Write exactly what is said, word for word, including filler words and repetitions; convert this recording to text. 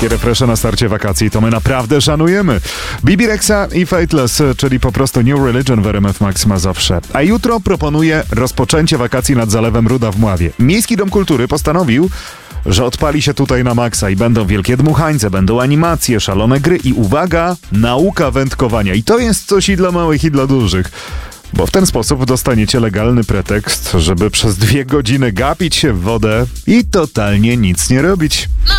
Takie refresze na starcie wakacji to my naprawdę szanujemy. Bibi Rexa i Fateless, czyli po prostu New Religion w R M F Max Mazowsze. A jutro proponuję rozpoczęcie wakacji nad Zalewem Ruda w Mławie. Miejski Dom Kultury postanowił, że odpali się tutaj na maksa i będą wielkie dmuchańce, będą animacje, szalone gry i uwaga, nauka wędkowania. I to jest coś i dla małych, i dla dużych. Bo w ten sposób dostaniecie legalny pretekst, żeby przez dwie godziny gapić się w wodę i totalnie nic nie robić.